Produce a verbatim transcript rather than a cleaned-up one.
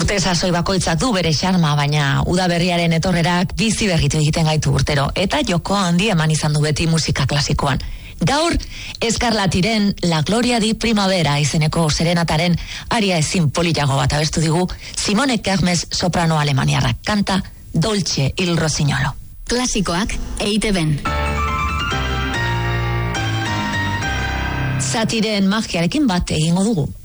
Urte sasoi bakoitzak du bere xarma, baina udaberriaren etorrerak bizi berritu egiten gaitu urtero, eta joko handi eman izan du beti musika klasikoan. Gaur, Eskarlatiren La Gloria di Primavera izeneko serenataren aria ezin polillago bat abestu digu Simone Kermes soprano alemaniarrak, kanta Dolce il Rossignolo. Klasikoak E I Te Ben. Zatiren magiarekin bat egingo dugu.